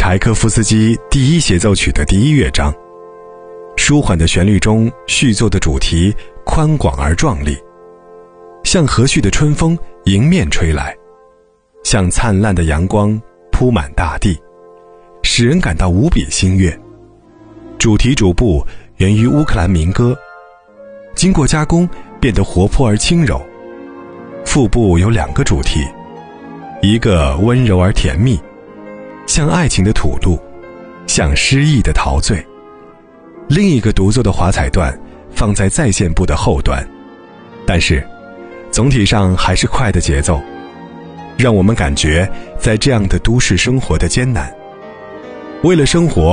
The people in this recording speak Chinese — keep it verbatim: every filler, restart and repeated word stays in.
柴可夫斯基第一协奏曲的第一乐章，舒缓的旋律中续奏的主题宽广而壮丽，像和煦的春风迎面吹来，像灿烂的阳光铺满大地，使人感到无比欣悦。主题主部源于乌克兰民歌，经过加工变得活泼而轻柔。副部有两个主题，一个温柔而甜蜜，像爱情的吐露，像诗意的陶醉；另一个独奏的华彩段放在再现部的后端，但是总体上还是快的节奏，让我们感觉在这样的都市生活的艰难。为了生活